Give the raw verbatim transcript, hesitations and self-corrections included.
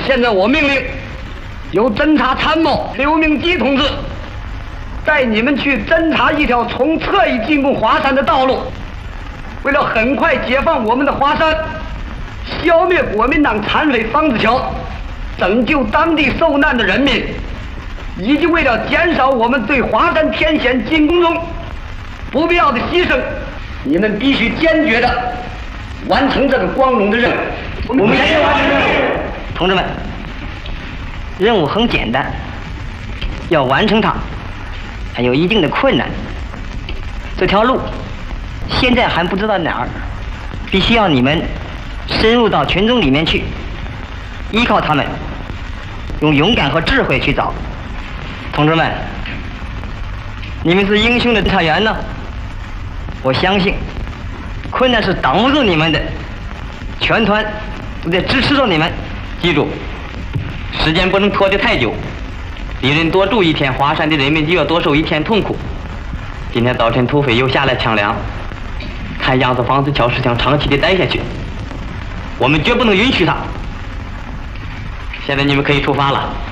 现在我命令，由侦察参谋刘明基同志带你们去侦察一条从侧翼进攻华山的道路。为了很快解放我们的华山，消灭国民党残匪方子乔，拯救当地受难的人民，以及为了减少我们对华山天险进攻中不必要的牺牲，你们必须坚决的完成这个光荣的任务。我们坚决完成任务。 同志们，任务很简单，要完成它还有一定的困难。这条路现在还不知道哪儿，必须要你们深入到群众里面去，依靠他们，用勇敢和智慧去找。同志们，你们是英雄的侦察员呢，我相信困难是挡不住你们的，全团都在支持着你们。 记住，时间不能拖得太久，敌人多住一天，华山的人民就要多受一天痛苦。今天早晨土匪又下来抢粮，看样子方子乔是想长期的待下去，我们绝不能允许他。现在你们可以出发了。